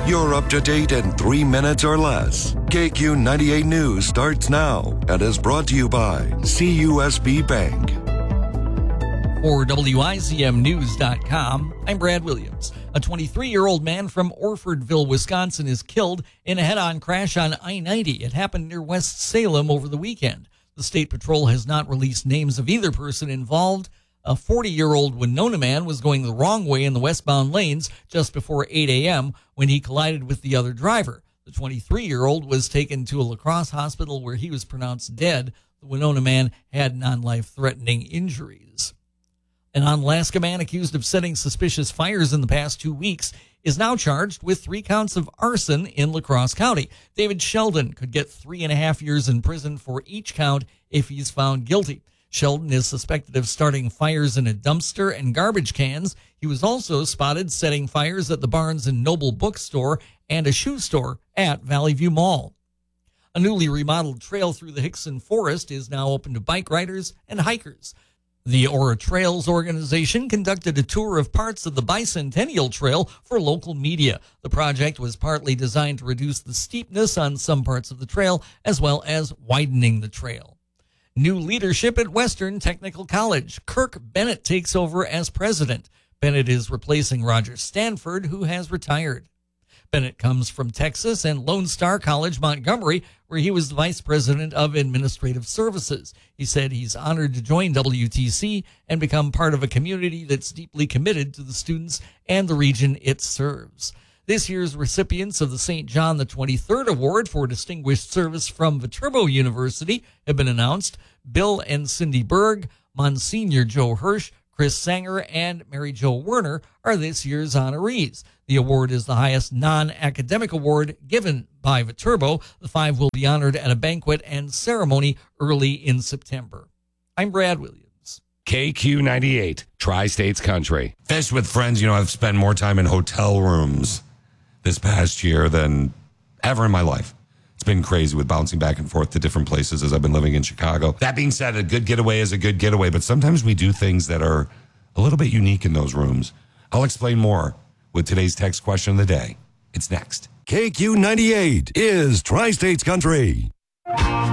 You're up to date in 3 minutes or less. KQ 98 News starts now and is brought to you by CUSB Bank. For WIZMnews.com, I'm Brad Williams. A 23-year-old man from Orfordville, Wisconsin is killed in a head-on crash on I-90. It happened near West Salem over the weekend. The State Patrol has not released names of either person involved. A 40-year-old Winona man was going the wrong way in the westbound lanes just before 8 a.m. when he collided with the other driver. The 23-year-old was taken to a La Crosse hospital where he was pronounced dead. The Winona man had non-life-threatening injuries. An Onalaska man accused of setting suspicious fires in the past 2 weeks is now charged with 3 counts of arson in La Crosse County. David Sheldon could get 3.5 years in prison for each count if he's found guilty. Sheldon is suspected of starting fires in a dumpster and garbage cans. He was also spotted setting fires at the Barnes & Noble bookstore and a shoe store at Valley View Mall. A newly remodeled trail through the Hickson Forest is now open to bike riders and hikers. The Aura Trails organization conducted a tour of parts of the Bicentennial Trail for local media. The project was partly designed to reduce the steepness on some parts of the trail, as well as widening the trail. New leadership at Western Technical College. Kirk Bennett takes over as president. Bennett is replacing Roger Stanford, who has retired. Bennett comes from Texas and Lone Star College, Montgomery, where he was the vice president of administrative services. He said he's honored to join WTC and become part of a community that's deeply committed to the students and the region it serves. This year's recipients of the St. John the 23rd Award for Distinguished Service from Viterbo University have been announced. Bill and Cindy Berg, Monsignor Joe Hirsch, Chris Sanger, and Mary Jo Werner are this year's honorees. The award is the highest non-academic award given by Viterbo. The 5 will be honored at a banquet and ceremony early in September. I'm Brad Williams. KQ98, Tri-States Country. Fish with friends, I've spent more time in hotel rooms this past year than ever in my life. It's been crazy with bouncing back and forth to different places as I've been living in Chicago. That being said, a good getaway is a good getaway, but sometimes we do things that are a little bit unique in those rooms. I'll explain more with today's text question of the day. It's next. KQ 98 is Tri-States Country.